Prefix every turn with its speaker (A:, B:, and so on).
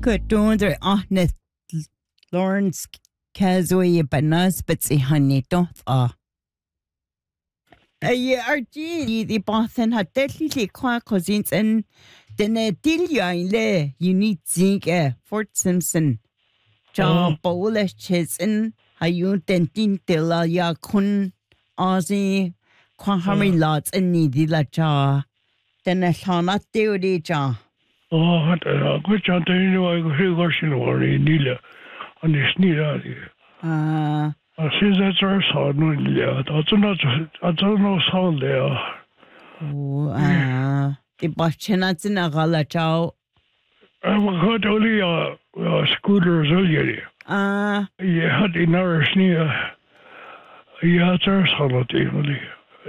A: Donder ahnet Lawrence Kazoi Banas Bitsy Honey Doth RG the Boston had deadly qua cousins and then a Dilia le you need zinc Fort Simpson John Bowles Chesen Hayun Dentin Dilla Ya Kun Ozzy Quahami lots and needy la jaw then a shana theory jaw.
B: Oh, good chance anyway. Go watching or Nila on this Nila. Since that's our son, yeah, that's not. I don't know sound there.
A: Oh, the Bachenats in a gala chow.
B: I'm got only scooters earlier. Yeah, had in our sneer. Yeah, it's our son, only.